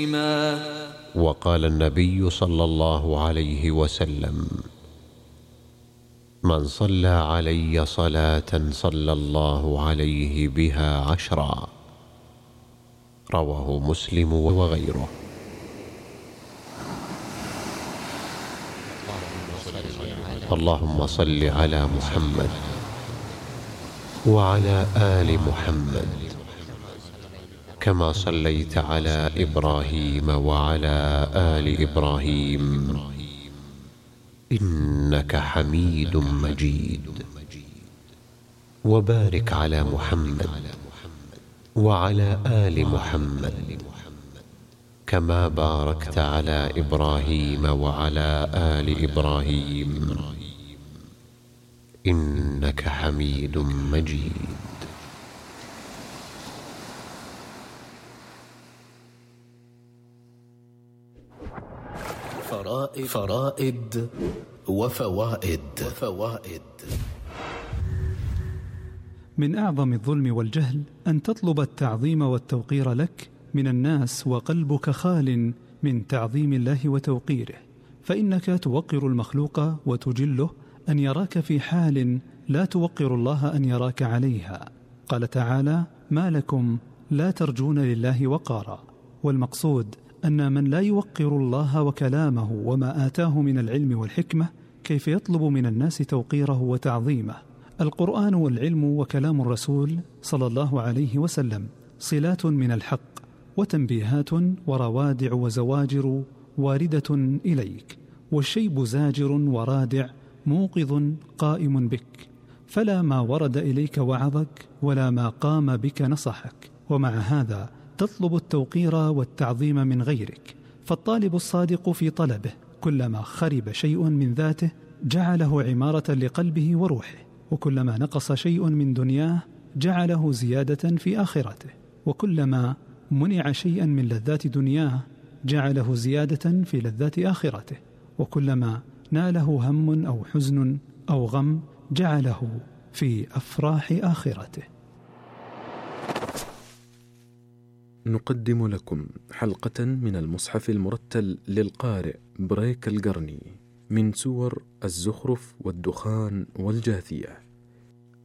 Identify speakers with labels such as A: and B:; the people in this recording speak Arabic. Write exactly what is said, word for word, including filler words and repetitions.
A: وقال النبي صلى الله عليه وسلم: من صلى علي صلاة صلى الله عليه بها عشرا. رواه مسلم وغيره. اللهم صل على محمد وعلى آل محمد كما صليت على إبراهيم وعلى آل إبراهيم إنك حميد مجيد. وبارك على محمد وعلى آل محمد كما باركت على إبراهيم وعلى آل إبراهيم إنك حميد مجيد.
B: فرائد, فرائد وفوائد, وفوائد
C: من أعظم الظلم والجهل أن تطلب التعظيم والتوقير لك من الناس وقلبك خال من تعظيم الله وتوقيره، فإنك توقر المخلوق وتجله أن يراك في حال لا توقر الله أن يراك عليها. قال تعالى: ما لكم لا ترجون لله وقارا. والمقصود أن من لا يوقر الله وكلامه وما آتاه من العلم والحكمة كيف يطلب من الناس توقيره وتعظيمه؟ القرآن والعلم وكلام الرسول صلى الله عليه وسلم صلات من الحق وتنبيهات وروادع وزواجر واردة إليك، والشيب زاجر ورادع موقظ قائم بك، فلا ما ورد إليك وعظك ولا ما قام بك نصحك، ومع هذا تطلب التوقير والتعظيم من غيرك. فالطالب الصادق في طلبه كلما خرب شيء من ذاته جعله عمارة لقلبه وروحه، وكلما نقص شيء من دنياه جعله زيادة في آخرته، وكلما منع شيئا من لذات دنياه جعله زيادة في لذات آخرته، وكلما ناله هم أو حزن أو غم جعله في أفراح آخرته.
D: نقدم لكم حلقة من المصحف المرتل للقارئ بريك القرني من سور الزخرف والدخان والجاثية.